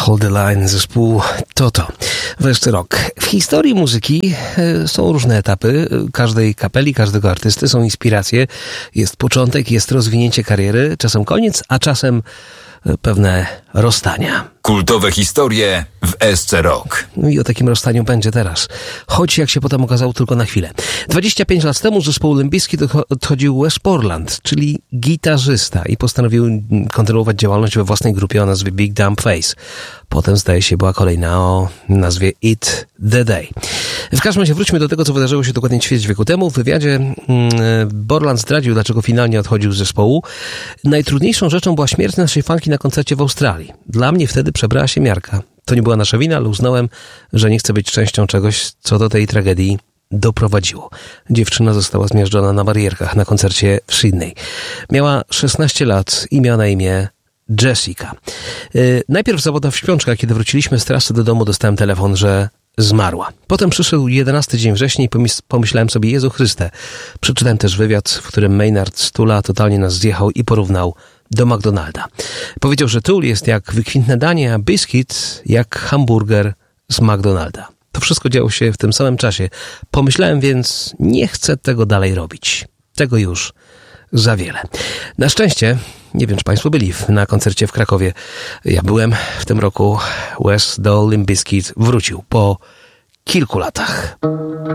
Hold the Line, zespół Toto. Wreszcie rok. W historii muzyki są różne etapy. Każdej kapeli, każdego artysty są inspiracje. Jest początek, jest rozwinięcie kariery, czasem koniec, a czasem pewne rozstania. Kultowe historie w SC Rock. No i o takim rozstaniu będzie teraz. Choć, jak się potem okazało, tylko na chwilę. 25 lat temu z zespołu Limp Bizkit odchodził Wes Borland, czyli gitarzysta, i postanowił kontynuować działalność we własnej grupie o nazwie Big Dumb Face. Potem, zdaje się, była kolejna o nazwie It The Day. W każdym razie wróćmy do tego, co wydarzyło się dokładnie ćwierć wieku temu. W wywiadzie Borland zdradził, dlaczego finalnie odchodził z zespołu. Najtrudniejszą rzeczą była śmierć naszej fanki na koncercie w Australii. Dla mnie wtedy przebrała się miarka. To nie była nasza wina, ale uznałem, że nie chcę być częścią czegoś, co do tej tragedii doprowadziło. Dziewczyna została zmiażdżona na barierkach na koncercie w Sydney. Miała 16 lat i miała na imię Jessica. Najpierw zapadła w śpiączkę, kiedy wróciliśmy z trasy do domu, dostałem telefon, że zmarła. Potem przyszedł 11 dzień września i pomyślałem sobie, Jezu Chryste. Przeczytałem też wywiad, w którym Maynard z Toola totalnie nas zjechał i porównał do McDonalda. Powiedział, że Tool jest jak wykwintne danie, a Bizkit jak hamburger z McDonalda. To wszystko działo się w tym samym czasie. Pomyślałem więc, nie chcę tego dalej robić. Tego już za wiele. Na szczęście, nie wiem, czy Państwo byli na koncercie w Krakowie. Ja byłem w tym roku. Wes do Limp Bizkit wrócił po kilku latach.